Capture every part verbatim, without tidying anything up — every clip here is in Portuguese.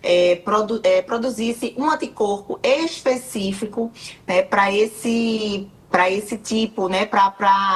é, produ é, produzisse um anticorpo específico, né, para esse, para esse tipo, né, para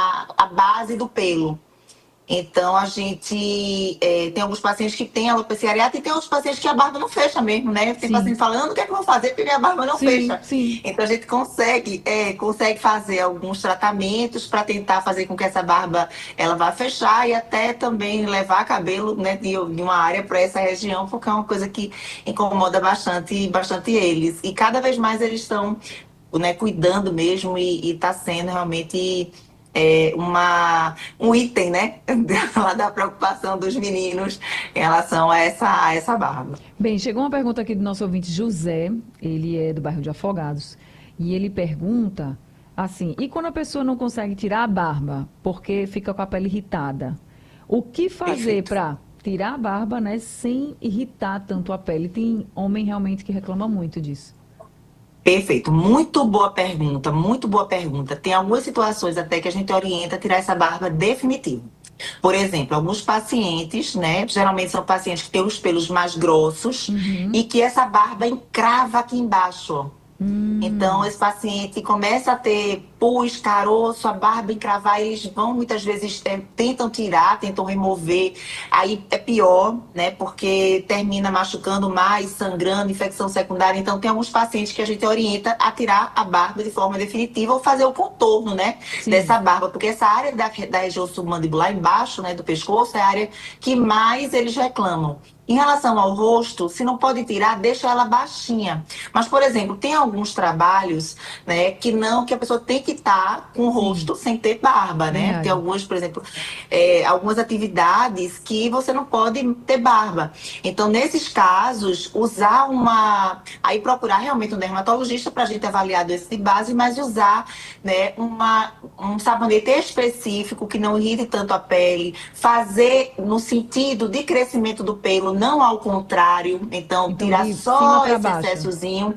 a base do pelo. Então, a gente é, tem alguns pacientes que têm alopecia areata e tem outros pacientes que a barba não fecha mesmo, né? Tem paciente Sim, falando, o que é que eu vou fazer porque minha barba não sim, fecha. sim. Então, a gente consegue, é, consegue fazer alguns tratamentos para tentar fazer com que essa barba ela vá fechar e até também levar cabelo, né, de, de uma área para essa região, porque é uma coisa que incomoda bastante, bastante eles. E cada vez mais eles estão, né, cuidando mesmo e está sendo realmente é, uma, um item, né, lá da preocupação dos meninos em relação a essa, a essa barba. Bem, chegou uma pergunta aqui do nosso ouvinte José, ele é do bairro de Afogados, e ele pergunta assim: e quando a pessoa não consegue tirar a barba porque fica com a pele irritada, o que fazer Perfeito. para tirar a barba, né, sem irritar tanto a pele? Tem homem realmente que reclama muito disso. Perfeito, muito boa pergunta, muito boa pergunta. Tem algumas situações até que a gente orienta a tirar essa barba definitiva. Por exemplo, alguns pacientes, né, geralmente são pacientes que têm os pelos mais grossos e Uhum. que essa barba encrava aqui embaixo. Então, Hum, esse paciente começa a ter pus, caroço, a barba encravar, eles vão muitas vezes é, tentam tirar, tentam remover, aí é pior, né? Porque termina machucando mais, sangrando, infecção secundária. Então, tem alguns pacientes que a gente orienta a tirar a barba de forma definitiva ou fazer o contorno, né? sim. Dessa barba, porque essa área da, da região submandibular embaixo, né, do pescoço, é a área que mais eles reclamam. Em relação ao rosto, se não pode tirar, deixa ela baixinha. Mas, por exemplo, tem alguns trabalhos, né, que não, que a pessoa tem que estar com o Sim, rosto sem ter barba, né? Tem verdade. algumas, por exemplo, é, algumas atividades que você não pode ter barba. Então, nesses casos, usar uma, aí procurar realmente um dermatologista para a gente avaliar a doença de base, mas usar, né, uma, um sabonete específico que não irrite tanto a pele, fazer no sentido de crescimento do pelo, não ao contrário. Então, Então, tirar de cima só para esse baixo. excessozinho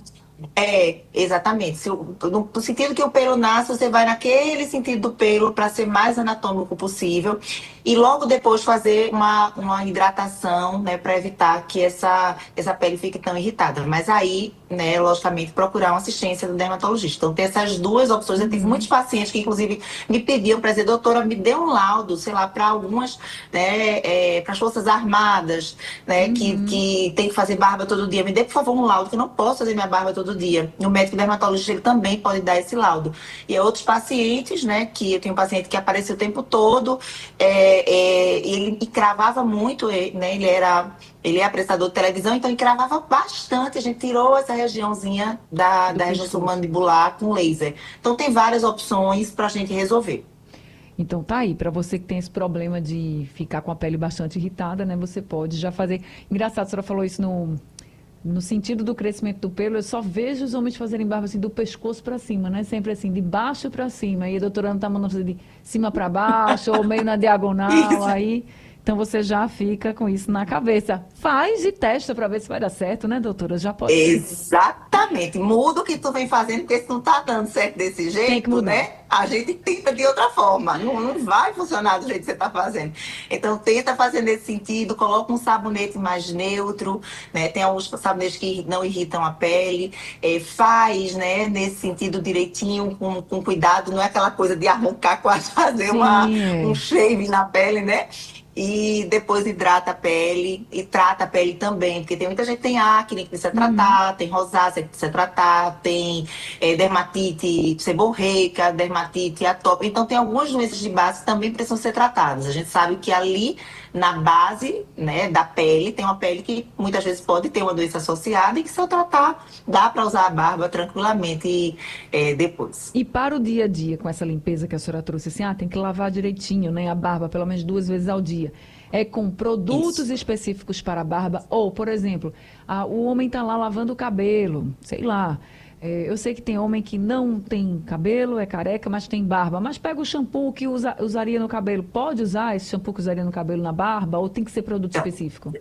é, exatamente. Se, o- no, no sentido que o pelo nasce, você vai naquele sentido do pelo para ser mais anatômico possível. E logo depois fazer uma, uma hidratação, né, para evitar que essa, essa pele fique tão irritada. Mas aí, né, logicamente, procurar uma assistência do dermatologista. Então, tem essas duas opções. Eu tive muitos Uhum. pacientes que, inclusive, me pediam para dizer, doutora, me dê um laudo, sei lá, para algumas, né, é, para as Forças Armadas, né, que, Uhum. que tem que fazer barba todo dia. Me dê, por favor, um laudo, que eu não posso fazer minha barba todo dia. E o médico dermatologista ele também pode dar esse laudo. E outros pacientes, né, que eu tenho um paciente que apareceu o tempo todo, é, é, ele encravava muito, é, né, ele era, ele é apresentador de televisão, então encravava bastante. A gente tirou essa regiãozinha da, Do da região pescoço. submandibular com laser. Então tem várias opções para a gente resolver. Então tá aí, para você que tem esse problema de ficar com a pele bastante irritada, né? Você pode já fazer. Engraçado, a senhora falou isso no, no sentido do crescimento do pelo. Eu só vejo os homens fazerem barba assim do pescoço para cima, né? Sempre assim, de baixo para cima. E a doutora Ana tá mandando fazer de cima para baixo ou meio na diagonal. Isso. Aí, então você já fica com isso na cabeça. Faz e testa para ver se vai dar certo, né, doutora? Já pode ser. Exatamente. Muda o que tu vem fazendo, porque se não tá dando certo desse Tem que jeito, mudar. né? A gente tenta de outra forma. Não, não vai funcionar do jeito que você tá fazendo. Então, tenta fazer nesse sentido, coloca um sabonete mais neutro, né? Tem alguns sabonetes que não irritam a pele. É, faz, né, nesse sentido direitinho, com, com cuidado. Não é aquela coisa de arrancar, quase fazer uma, Sim, um é. shave na pele, né? E depois hidrata a pele e trata a pele também, porque tem muita gente que tem acne que precisa Uhum. tratar, tem rosácea que precisa tratar, tem é, dermatite seborreica, dermatite atópica. Então, tem algumas doenças de base que também precisam ser tratadas. A gente sabe que ali na base, né, da pele, tem uma pele que muitas vezes pode ter uma doença associada e que se eu tratar, dá para usar a barba tranquilamente é, depois. E para o dia a dia, com essa limpeza que a senhora trouxe, assim, ah, tem que lavar direitinho, né, a barba pelo menos duas vezes ao dia. É com produtos Isso. específicos para a barba? Ou, por exemplo, ah, o homem está lá lavando o cabelo, sei lá. É, eu sei que tem homem que não tem cabelo, é careca, mas tem barba. Mas pega o shampoo que usa- usaria no cabelo. Pode usar esse shampoo que usaria no cabelo na barba? Ou tem que ser produto Então, específico?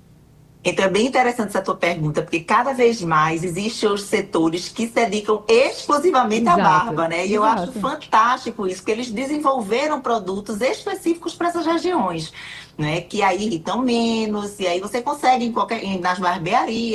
Então é bem interessante essa tua pergunta, porque cada vez mais existem os setores que se dedicam exclusivamente à Exato, barba, né? E eu acho exato. fantástico isso, que eles desenvolveram produtos específicos para essas regiões, né? Que aí irritam menos, e aí você consegue em qualquer, nas barbearias.